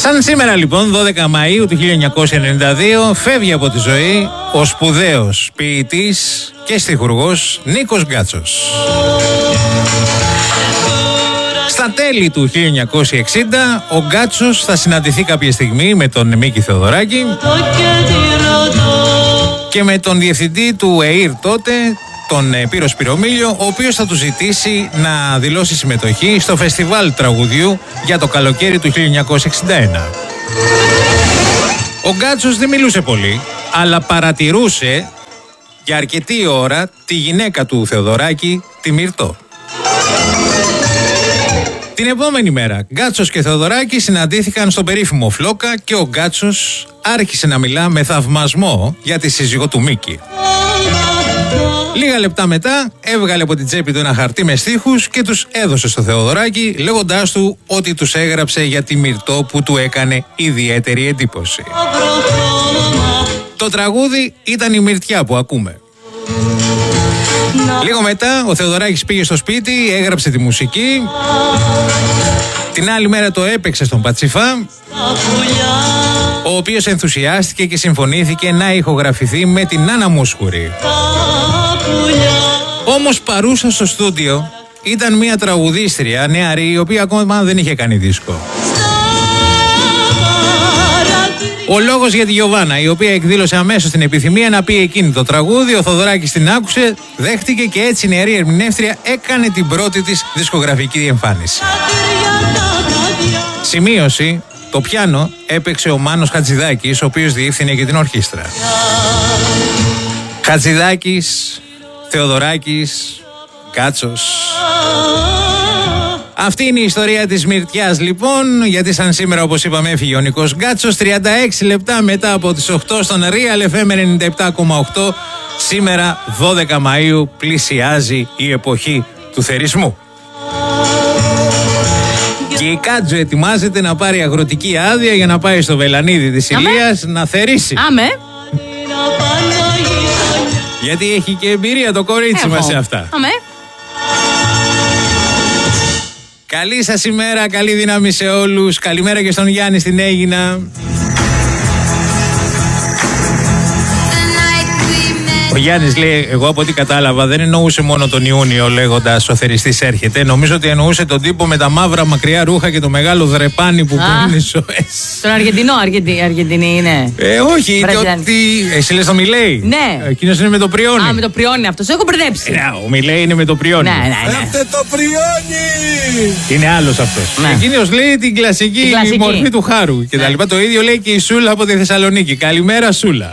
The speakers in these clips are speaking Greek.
Σαν σήμερα λοιπόν, 12 Μαΐου του 1992, φεύγει από τη ζωή ο σπουδαίος ποιητής και στιχουργός Νίκος Γκάτσος. Στα τέλη του 1960, ο Γκάτσος θα συναντηθεί κάποια στιγμή με τον Μίκη Θεοδωράκη και με τον διευθυντή του ΕΙΡ τότε, τον Πύρο Σπυρομήλιο, ο οποίος θα του ζητήσει να δηλώσει συμμετοχή στο φεστιβάλ τραγουδιού για το καλοκαίρι του 1961. Ο Γκάτσος δεν μιλούσε πολύ, αλλά παρατηρούσε για αρκετή ώρα τη γυναίκα του Θεοδωράκη, τη Μυρτώ. Την επόμενη μέρα, Γκάτσος και Θεοδωράκη συναντήθηκαν στον περίφημο Φλόκα και ο Γκάτσος άρχισε να μιλά με θαυμασμό για τη σύζυγο του Μίκη. Λίγα λεπτά μετά έβγαλε από την τσέπη του ένα χαρτί με στίχους και τους έδωσε στο Θεοδωράκη, λέγοντάς του ότι τους έγραψε για τη Μυρτώ που του έκανε ιδιαίτερη εντύπωση. Το τραγούδι ήταν η Μυρτιά που ακούμε. Λίγο μετά ο Θεοδωράκης πήγε στο σπίτι, έγραψε τη μουσική. Την άλλη μέρα το έπαιξε στον Πατσιφά, ο οποίος ενθουσιάστηκε και συμφωνήθηκε να ηχογραφηθεί με την Άννα Μούσχουρη. Όμως παρούσα στο στούντιο ήταν μια τραγουδίστρια νεαρή, η οποία ακόμα δεν είχε κάνει δίσκο. Ο λόγος για τη Γιωβάνα, η οποία εκδήλωσε αμέσως την επιθυμία να πει εκείνη το τραγούδι, ο Θοδωράκης την άκουσε, δέχτηκε και έτσι η νεαρή ερμηνεύτρια έκανε την πρώτη της δισκογραφική εμφάνιση. Σημείωση, το πιάνο έπαιξε ο Μάνος Χατζηδάκης, ο οποίος διεύθυνε και την ορχήστρα. Χατζηδάκης, Θεοδωράκης, Γκάτσος. Αυτή είναι η ιστορία της Μυρτιάς λοιπόν, γιατί σαν σήμερα όπως είπαμε έφυγε ο Νίκος Γκάτσος. 36 λεπτά μετά από τις 8 στον Real FM 97,8. Σήμερα 12 Μαΐου πλησιάζει η εποχή του θερισμού. Και η Κάτζο ετοιμάζεται να πάρει αγροτική άδεια για να πάει στο βελανίδι της Ηλίας να θερήσει. Άμε. Γιατί έχει και εμπειρία το κορίτσι μας σε αυτά. Αμέ. Καλή σας ημέρα, καλή δύναμη σε όλους. Καλημέρα και στον Γιάννη στην Αίγινα. Ο Γιάννης λέει, εγώ από ό,τι κατάλαβα δεν εννοούσε μόνο τον Ιούνιο λέγοντας ο θεριστής έρχεται. Νομίζω ότι εννοούσε τον τύπο με τα μαύρα μακριά ρούχα και το μεγάλο δρεπάνι που παίρνει ζωές. Τον Αργεντινό, Αργεντινή είναι. Όχι, ότι. Εσύ λες το Μιλέι. Ναι. Εκείνος είναι με το Πριόνι. Α, με το Πριόνι αυτός. Έχω μπερδέψει. Ο Μιλέι είναι με το Πριόνι. Ναι. Φέρτε το Πριόνι! Είναι άλλος αυτός. Ναι. Εκείνος λέει την κλασική μορφή του χάρου και τα λοιπά. Το ίδιο λέει και η Σούλα από τη Θεσσαλονίκη. Καλημέρα, Σούλα.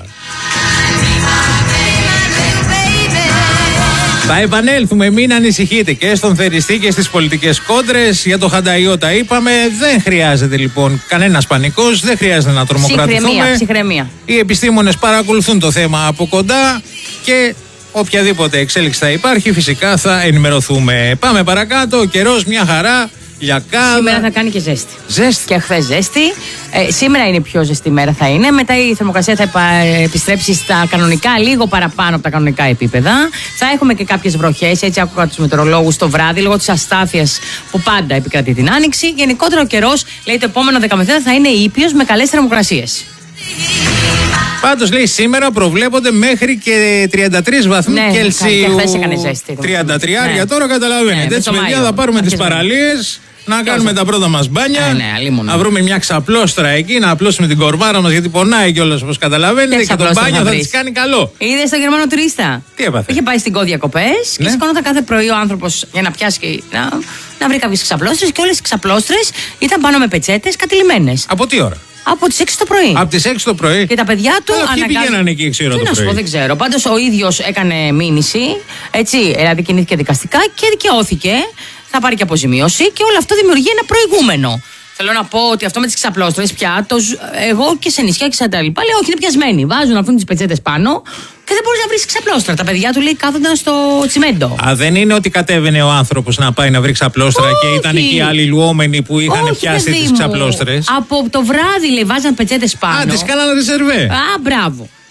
Θα επανέλθουμε, μην ανησυχείτε, και στον θεριστή και στις πολιτικές κόντρες. Για το Χανταϊό τα είπαμε. Δεν χρειάζεται λοιπόν κανένας πανικός, δεν χρειάζεται να τρομοκρατηθούμε. Ψυχραιμία. Οι επιστήμονες παρακολουθούν το θέμα από κοντά και οποιαδήποτε εξέλιξη θα υπάρχει φυσικά θα ενημερωθούμε. Πάμε παρακάτω, ο καιρός μια χαρά. Λιακάδα. Σήμερα θα κάνει και ζέστη. Ζέστη. Και χθες ζέστη. Σήμερα είναι η πιο ζεστή μέρα θα είναι. Μετά η θερμοκρασία θα επιστρέψει στα κανονικά, λίγο παραπάνω από τα κανονικά επίπεδα. Θα έχουμε και κάποιες βροχές, έτσι άκουγα τους μετεωρολόγους το βράδυ, λόγω της αστάθειας που πάντα επικρατεί την άνοιξη. Γενικότερα ο καιρός, λέει, το επόμενο 10 μεθέρα θα είναι ήπιος με καλές θερμοκρασίες. Πάντως λέει σήμερα προβλέπονται μέχρι και 33 βαθμούς Κελσίου. Και χθες έκανε ζέστη. 33 τώρα καταλαβαίνετε. Έτσι παιδιά θα πάρουμε τις παραλίες. Να κάνουμε τα πρώτα μας μπάνια. Να βρούμε μια ξαπλώστρα εκεί, να απλώσουμε την κορβάρα μας γιατί πονάει κιόλας όπως καταλαβαίνετε. Και το μπάνιο θα της κάνει καλό. Είδες τον Γερμανό τουρίστα? Τι έπαθε? Είχε πάει στην Κό διακοπές και σηκώνονταν κάθε πρωί ο άνθρωπος για να πιάσει και να βρει κάποιες ξαπλώστρες και όλες οι ξαπλώστρες ήταν πάνω με πετσέτες κατηλημμένες. Από τι ώρα? Από τις 6 το πρωί. Από τις 6 το πρωί. Και τα παιδιά του αναγκάζονται. Ποιοι πηγαίνανε εκεί 6 ώρα το πρωί? Να σου πω, δεν ξέρω. Πάντως ο ίδιος έκανε μήνυση. Έτσι, δηλαδή κινήθηκε δικαστικά και δικαιώθηκε. Θα πάρει και αποζημίωση και όλο αυτό δημιουργεί ένα προηγούμενο. Θέλω να πω ότι αυτό με τις ξαπλώστρες πια, εγώ και σε νησιά και σε τα λοιπά, λέω όχι, είναι πιασμένοι. Βάζουν αυτούν τις πετσέτες πάνω και δεν μπορείς να βρεις ξαπλώστρα. Τα παιδιά του λέει κάθονταν στο τσιμέντο. Α, δεν είναι ότι κατέβαινε ο άνθρωπος να πάει να βρει ξαπλώστρα και ήταν εκεί άλλοι λουόμενοι που είχαν πιάσει τις ξαπλώστρες. Από το βράδυ λέει βάζαν πετσέτες πάνω. Α, τις κάνανε ρεζερβέ. Α, μπράβο.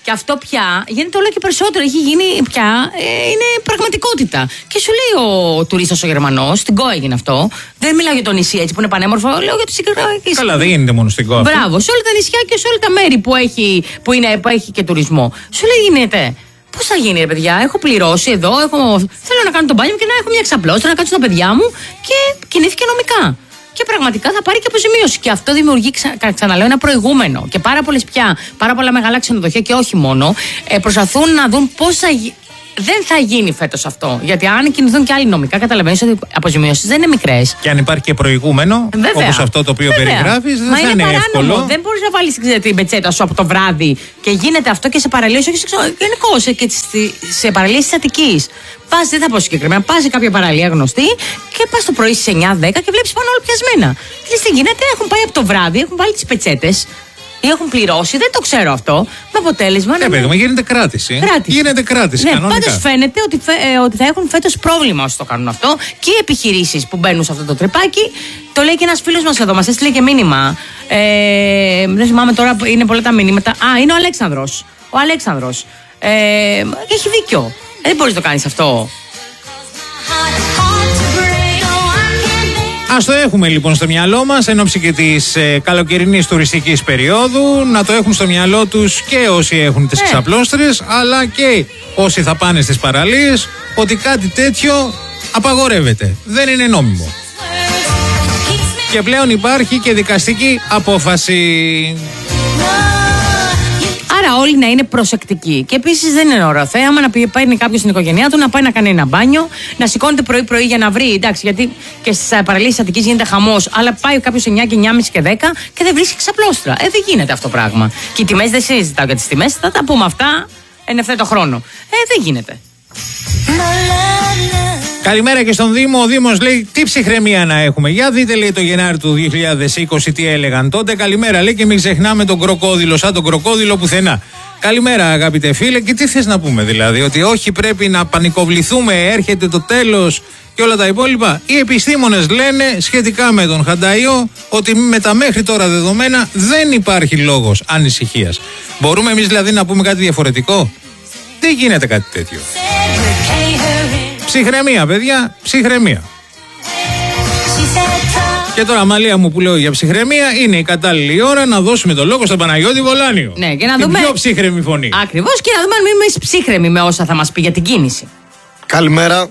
Και αυτό πια γίνεται όλο και περισσότερο. Έχει γίνει πια, είναι πραγματικότητα. Και σου λέει ο τουρίστας ο Γερμανός, στην ΚΟ έγινε αυτό. Δεν μιλάω για το νησί έτσι που είναι πανέμορφο, λέω για το συγκεκριμένο. Καλά, δεν γίνεται μόνο στην ΚΟ. Μπράβο, σε όλα τα νησιά και σε όλα τα μέρη που έχει και τουρισμό. Σου λέει γίνεται. Πώς θα γίνει, ρε παιδιά, έχω πληρώσει εδώ, θέλω να κάνω τον μπάνιο μου και να έχω μια εξαπλώστρα, να κάτσω τα παιδιά μου και κινήθηκε νομικά. Και πραγματικά θα πάρει και αποζημίωση. Και αυτό δημιουργεί, ξαναλέω, ένα προηγούμενο. Και πάρα πολλά μεγάλα ξενοδοχεία και όχι μόνο, προσπαθούν να δουν πώς θα γίνει. Δεν θα γίνει φέτος αυτό. Γιατί αν κινηθούν και άλλοι νομικά, καταλαβαίνεις ότι οι αποζημιώσεις δεν είναι μικρές. Και αν υπάρχει και προηγούμενο, όπως αυτό το οποίο περιγράφεις, δεν θα είναι εύκολο. Δεν μπορείς να βάλεις την πετσέτα σου από το βράδυ και γίνεται αυτό και σε παραλίες, όχι γενικώς, και σε παραλίες της Αττικής. Πας, δεν θα πω συγκεκριμένα, πας σε κάποια παραλία γνωστή και πας το πρωί στις 9-10 και βλέπεις πάνω όλο πιασμένα. Τι γίνεται, έχουν πάει από το βράδυ, έχουν βάλει τις πετσέτες. Ή έχουν πληρώσει, δεν το ξέρω αυτό. Με αποτέλεσμα να. Παιδί μου, γίνεται κράτηση. Γίνεται κράτηση. Ναι, πάντως φαίνεται ότι θα έχουν φέτος πρόβλημα όσοι το κάνουν αυτό και οι επιχειρήσεις που μπαίνουν σε αυτό το τρυπάκι. Το λέει και ένας φίλος μας εδώ, μας έστειλε και μήνυμα. Δεν θυμάμαι τώρα, είναι πολλά τα μηνύματα. Είναι ο Αλέξανδρος. Ο Αλέξανδρος. Έχει δίκιο. Δεν μπορείς να το κάνεις αυτό. Ας το έχουμε λοιπόν στο μυαλό μας εν ώψη και της καλοκαιρινής τουριστικής περίοδου, να το έχουν στο μυαλό τους και όσοι έχουν τις ξαπλώστρες, αλλά και όσοι θα πάνε στις παραλίες, ότι κάτι τέτοιο απαγορεύεται. Δεν είναι νόμιμο. Και πλέον υπάρχει και δικαστική απόφαση. Άρα όλοι να είναι προσεκτικοί. Και επίσης δεν είναι ωραίο. Άμα να πάει κάποιος στην οικογένειά του, να πάει να κάνει ένα μπάνιο, να σηκώνεται πρωί-πρωί για να βρει. Εντάξει, γιατί και στις παραλίες της Αττικής γίνεται χαμός, αλλά πάει κάποιος 9 και 9.30 και 10 και δεν βρίσκει ξαπλώστρα. Δεν γίνεται αυτό το πράγμα. Και οι τιμές δεν συζητάω για τις τιμές, θα τα πούμε αυτά εν ευθέτω χρόνο. Δεν γίνεται. Καλημέρα και στον Δήμο. Ο Δήμος λέει τι ψυχραιμία να έχουμε. Για δείτε, λέει, το Γενάρη του 2020 τι έλεγαν τότε. Καλημέρα, λέει, και μην ξεχνάμε τον κροκόδιλο, σαν τον κροκόδιλο πουθενά. Καλημέρα, αγαπητέ φίλε. Και τι θες να πούμε, δηλαδή, ότι όχι πρέπει να πανικοβληθούμε, έρχεται το τέλος και όλα τα υπόλοιπα. Οι επιστήμονες λένε σχετικά με τον Χανταϊό ότι με τα μέχρι τώρα δεδομένα δεν υπάρχει λόγος ανησυχίας. Μπορούμε εμείς δηλαδή να πούμε κάτι διαφορετικό? Δεν γίνεται κάτι τέτοιο. Ψυχραιμία, παιδιά, ψυχραιμία. Και τώρα, Μαλία μου, που λέω για ψυχραιμία, είναι η κατάλληλη ώρα να δώσουμε το λόγο στον Παναγιώτη Βολάνιο. Ναι, και να δούμε. Πιο ψύχρεμη φωνή. Ακριβώς, και να δούμε αν είμαι ψύχρεμη με όσα θα μας πει για την κίνηση. Καλημέρα.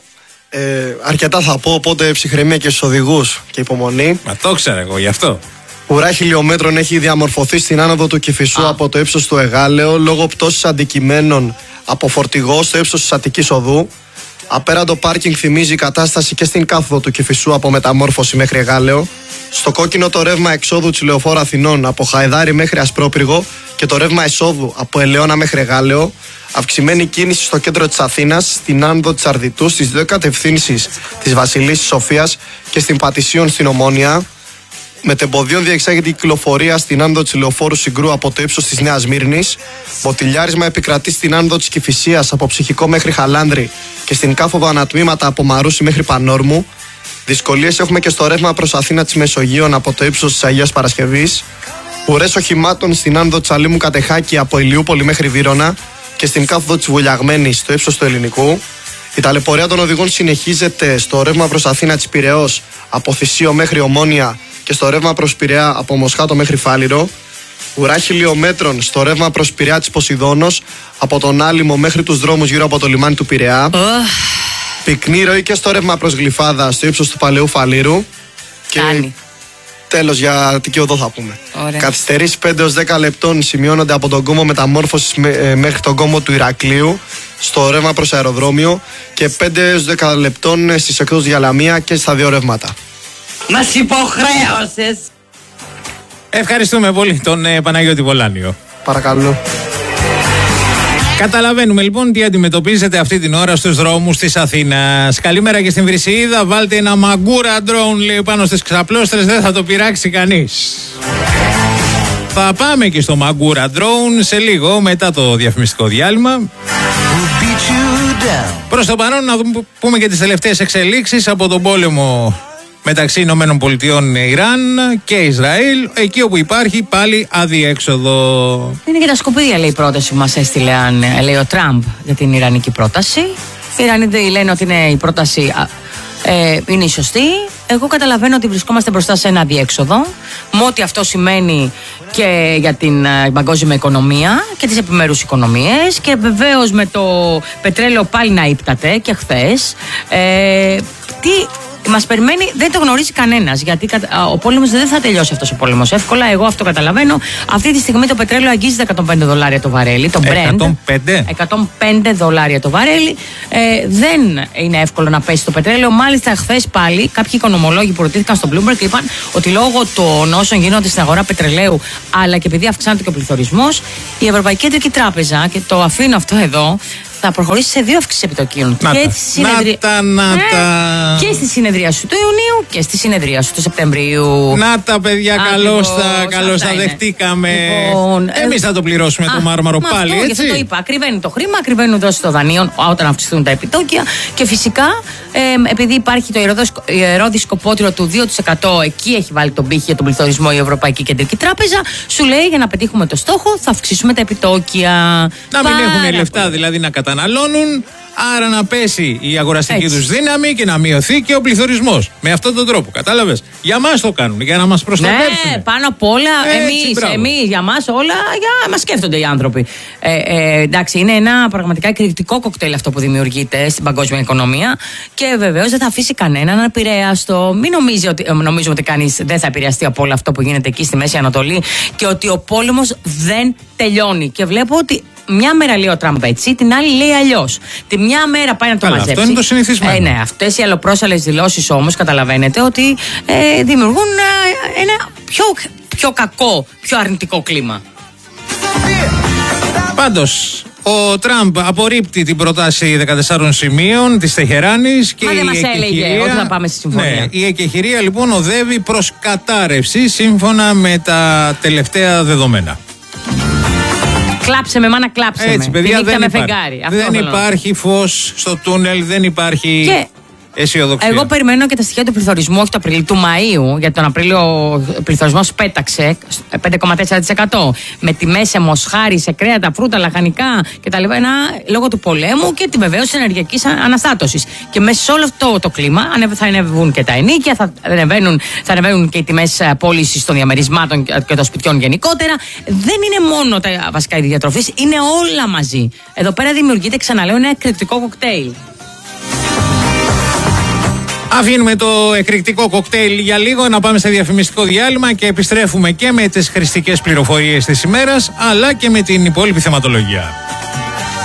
Αρκετά θα πω, οπότε ψυχραιμία και στους οδηγούς και υπομονή. Μα το ήξερα εγώ γι' αυτό. Ουρά χιλιόμετρων έχει διαμορφωθεί στην άνοδο του Κηφισού από το ύψος του Εγάλεο λόγω πτώσης αντικειμένων από φορτηγό στο ύψος της Αττικής Οδού. Απέραντο πάρκινγκ θυμίζει η κατάσταση και στην κάθοδο του Κηφισού από μεταμόρφωση μέχρι Εγάλεο. Στο κόκκινο το ρεύμα εξόδου της Λεωφόρου Αθηνών από Χαϊδάρι μέχρι Ασπρόπυργο και το ρεύμα εσόδου από Ελαιώνα μέχρι Εγάλεο. Αυξημένη κίνηση στο κέντρο της Αθήνας, στην άνοδο της Αρδιτού, στις δύο κατευθύνσεις της Βασιλής της Σοφίας και στην Πατησίων στην Ομόνια. Μετεμποδίων διεξάγεται η κυκλοφορία στην άνοδο της Λεωφόρου Συγκρού από το ύψος της Νέας Μύρνης. Μποτιλιάρισμα επικρατεί στην άνοδο της Κηφισίας από Ψυχικό μέχρι Χαλάνδρη και στην κάθοδο ανατμήματα από Μαρούσι μέχρι Πανόρμου. Δυσκολίες έχουμε και στο ρεύμα προς Αθήνα της Μεσογείων από το ύψος της Αγίας Παρασκευής. Ουρές οχημάτων στην άνοδο της Αλήμου Κατεχάκη από Ηλιούπολη μέχρι Βύρωνα και στην κάθοδο της Βουλιαγμένης στο ύψος του Ελληνικού. Η ταλαιπωρία των οδηγών συνεχίζεται στο ρεύμα προς Αθήνα της Πειραιώς από Θησίο μέχρι Ομόνια και στο ρεύμα προς Πειραιά από Μοσχάτο μέχρι Φάληρο. Ουρά χιλιόμετρων στο ρεύμα προς Πειραιά της Ποσειδώνος από τον Άλυμο μέχρι τους δρόμους γύρω από το λιμάνι του Πειραιά. Πυκνή ροή και στο ρεύμα προς Γλυφάδα στο ύψος του Παλαιού Φαλήρου. Και τέλος για Αττική Οδό θα πούμε. Καθυστερήσεις 5 έως 10 λεπτών σημειώνονται από τον κόμμο μεταμόρφωσης μέχρι τον κόμμο του Ηρακλείου στο ρεύμα προς αεροδρόμιο και 5 έως 10 λεπτών στις εκδόσεις για Λαμία και στα δύο ρεύματα. Μας υποχρέωσες. Ευχαριστούμε πολύ τον Παναγιώτη Βολάνιο. Παρακαλώ. Καταλαβαίνουμε λοιπόν τι αντιμετωπίζετε αυτή την ώρα στους δρόμους της Αθήνας. Καλημέρα και στην Βρυσιίδα. Βάλτε ένα μαγκούρα drone, λέει, πάνω στις ξαπλώστρες, δεν θα το πειράξει κανείς. Θα πάμε και στο μαγκούρα drone σε λίγο μετά το διαφημιστικό διάλειμμα. Προς το παρόν να πούμε και τις τελευταίες εξελίξεις από τον πόλεμο μεταξύ Ηνωμένων Πολιτειών, Ιράν και Ισραήλ, εκεί όπου υπάρχει πάλι αδιέξοδο. Είναι και τα σκουπίδια, λέει, η πρόταση που μας έστειλε, λέει, ο Τραμπ για την ιρανική πρόταση. Οι Ιρανοί λένε ότι η πρόταση είναι η σωστή. Εγώ καταλαβαίνω ότι βρισκόμαστε μπροστά σε ένα αδιέξοδο, με ό,τι αυτό σημαίνει και για την παγκόσμια οικονομία και τις επιμέρους οικονομίες, και βεβαίως με το πετρέλαιο πάλι να ύπταται και χθες. Τι μας περιμένει δεν το γνωρίζει κανένας, γιατί ο πόλεμος δεν θα τελειώσει αυτός ο πόλεμος εύκολα. Εγώ αυτό καταλαβαίνω. Αυτή τη στιγμή το πετρέλαιο αγγίζει τα $105 το βαρέλι. Το Brent. $105 το βαρέλι. Δεν είναι εύκολο να πέσει το πετρέλαιο. Μάλιστα, χθες πάλι κάποιοι οικονομολόγοι που ρωτήθηκαν στο Bloomberg είπαν ότι λόγω των όσων γίνονται στην αγορά πετρελαίου, αλλά και επειδή αυξάνεται και ο πληθωρισμός, η Ευρωπαϊκή Κεντρική Τράπεζα, και το αφήνω αυτό εδώ, θα προχωρήσει σε 2 αυξήσεις επιτοκίων. Και στη συνεδρίαση του Ιουνίου και στη συνεδρίαση του Σεπτεμβρίου. Να τα, παιδιά, καλώς τα δεχτήκαμε. Λοιπόν, εμείς θα το πληρώσουμε το μάρμαρο πάλι, έτσι. Αυτό το είπα. Ακριβένει το χρήμα, ακριβένουν δόσεις των δανείων όταν αυξηθούν τα επιτόκια. Και φυσικά, επειδή υπάρχει το ιερό δισκοπότηρο του 2%, εκεί έχει βάλει τον πύχη για τον πληθωρισμό η Ευρωπαϊκή Κεντρική Τράπεζα. Σου λέει, για να πετύχουμε το στόχο, θα αυξήσουμε τα επιτόκια. Να μην έχουν λεφτά, δηλαδή, να καταναλώνουν, άρα να πέσει η αγοραστική τους δύναμη και να μειωθεί και ο πληθωρισμός. Με αυτόν τον τρόπο, κατάλαβες. Για μας το κάνουν, για να μας προστατεύσουν. Ναι, πάνω απ' όλα, εμείς, για μας όλα, μας σκέφτονται οι άνθρωποι. Εντάξει, είναι ένα πραγματικά εκρηκτικό κοκτέιλ αυτό που δημιουργείται στην παγκόσμια οικονομία, και βεβαίως δεν θα αφήσει κανέναν απειραίαστο. Μην νομίζουμε ότι κανείς δεν θα επηρεαστεί από όλο αυτό που γίνεται εκεί στη Μέση Ανατολή, και ότι ο πόλεμος δεν τελειώνει. Και βλέπω ότι μια μέρα λέει ο Τραμπ έτσι, την άλλη λέει αλλιώς. Τη μια μέρα πάει να το μαζέψει. Αυτό είναι το συνηθισμένο. Ναι, αυτές οι αλλοπρόσαλλες δηλώσεις όμως, καταλαβαίνετε ότι δημιουργούν ένα πιο κακό, πιο αρνητικό κλίμα. Πάντως, ο Τραμπ απορρίπτει την προτάση 14 σημείων της Τεχεράνης και δεν μας έλεγε ότι θα πάμε στη συμφωνία. Ναι, η εκεχηρία λοιπόν οδεύει προς κατάρρευση σύμφωνα με τα τελευταία δεδομένα. Κλάψε με, μάνα, κλάψε με. Έτσι, παιδιά, δεν υπάρχει φως στο τούνελ, δεν υπάρχει αισιοδοξία. Εγώ περιμένω και τα στοιχεία του πληθωρισμού, όχι του Μαΐου. Γιατί τον Απρίλιο ο πληθωρισμός πέταξε 5,4%. Με τιμές σε μοσχάρι, σε κρέατα, φρούτα, λαχανικά κτλ. Λόγω του πολέμου και τη βεβαίως της ενεργειακής αναστάτωσης. Και μέσα σε όλο αυτό το κλίμα θα ανεβούν και τα ενοίκια, θα ανεβαίνουν και οι τιμές πώλησης των διαμερισμάτων και των σπιτιών γενικότερα. Δεν είναι μόνο τα βασικά είδη διατροφής, είναι όλα μαζί. Εδώ πέρα δημιουργείται, ξαναλέω, ένα εκρηκτικό κοκτέιλ. Αφήνουμε το εκρηκτικό κοκτέιλ για λίγο, να πάμε σε διαφημιστικό διάλειμμα και επιστρέφουμε και με τις χρηστικές πληροφορίες της ημέρας, αλλά και με την υπόλοιπη θεματολογία.